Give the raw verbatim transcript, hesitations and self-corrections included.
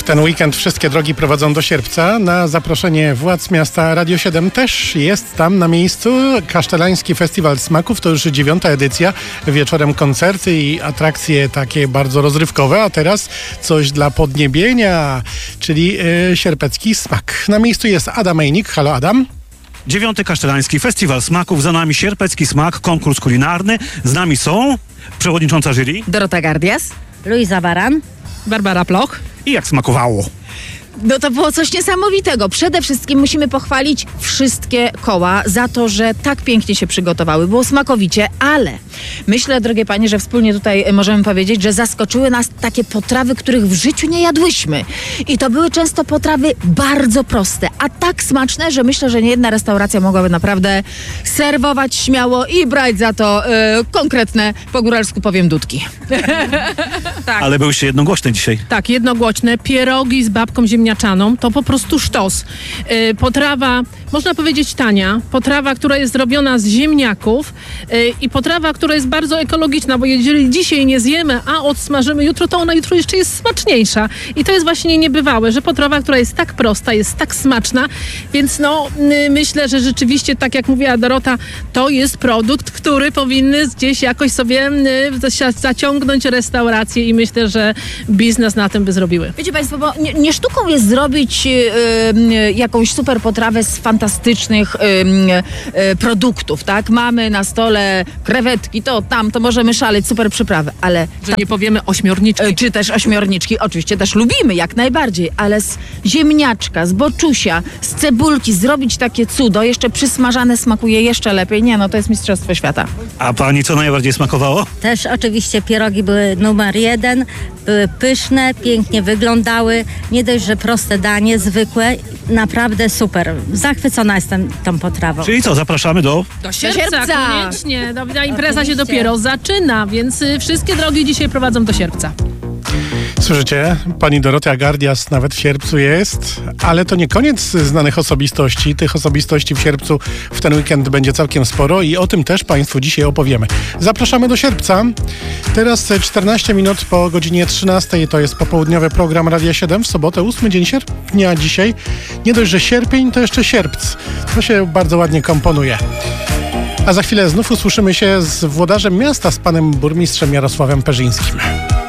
ten weekend wszystkie drogi prowadzą do Sierpca. Na zaproszenie władz miasta Radio siedem też jest tam na miejscu Kasztelański Festiwal Smaków. To już dziewiąta edycja. Wieczorem koncerty i atrakcje takie bardzo rozrywkowe. A teraz coś dla podniebienia, czyli yy, sierpecki smak. Na miejscu jest Adam Mejnik. Halo Adam. Dziewiąty Kasztelański Festiwal Smaków, za nami sierpecki smak, konkurs kulinarny. Z nami są przewodnicząca jury Dorota Gardias, Luiza Baran, Barbara Ploch. I jak smakowało? No to było coś niesamowitego. Przede wszystkim musimy pochwalić wszystkie koła za to, że tak pięknie się przygotowały. Było smakowicie, ale myślę, drogie panie, że wspólnie tutaj możemy powiedzieć, że zaskoczyły nas takie potrawy, których w życiu nie jadłyśmy. I to były często potrawy bardzo proste, a tak smaczne, że myślę, że niejedna restauracja mogłaby naprawdę serwować śmiało i brać za to y, konkretne, po góralsku powiem, dudki. Tak. Ale byłyście jednogłośne dzisiaj. Tak, jednogłośne. Pierogi z babką ziemniaczaną to po prostu sztos. Yy, potrawa, można powiedzieć tania, potrawa, która jest zrobiona z ziemniaków yy, i potrawa, która jest bardzo ekologiczna, bo jeżeli dzisiaj nie zjemy, a odsmażymy jutro, to ona jutro jeszcze jest smaczniejsza. I to jest właśnie niebywałe, że potrawa, która jest tak prosta, jest tak smaczna, więc no yy, myślę, że rzeczywiście, tak jak mówiła Dorota, to jest produkt, który powinny gdzieś jakoś sobie yy, zaciągnąć restauracje i myślę, że biznes na tym by zrobiły. Wiecie państwo, bo nie, nie sztuką jest zrobić y, y, jakąś super potrawę z fantastycznych y, y, produktów, tak? Mamy na stole krewetki, to tam, to możemy szaleć, super przyprawy, ale... Że nie powiemy ośmiorniczki. Y, czy też ośmiorniczki, oczywiście też lubimy, jak najbardziej, ale z ziemniaczka, z boczusia, z cebulki zrobić takie cudo, jeszcze przysmażane smakuje jeszcze lepiej. Nie, no to jest mistrzostwo świata. A pani co najbardziej smakowało? też oczywiście pierogi były numer jeden, były pyszne, pięknie wyglądały, nie dość, że proste danie, zwykłe, naprawdę super. Zachwycona jestem tą potrawą. Czyli co, zapraszamy do... Do sierpca, sierpca. koniecznie. Dobra, impreza Oczywiście. się dopiero zaczyna, więc y, wszystkie drogi dzisiaj prowadzą do Sierpca. Słyszycie? Pani Dorota Gardias nawet w Sierpcu jest, ale to nie koniec znanych osobistości. Tych osobistości w Sierpcu w ten weekend będzie całkiem sporo i o tym też Państwu dzisiaj opowiemy. Zapraszamy do Sierpca. Teraz czternaście minut po godzinie trzynastej. To jest popołudniowy program Radia siedem. W sobotę, ósmy dzień sierpnia dzisiaj. Nie dość, że sierpień, to jeszcze sierpc. To się bardzo ładnie komponuje. A za chwilę znów usłyszymy się z włodarzem miasta, z panem burmistrzem Jarosławem Perzyńskim.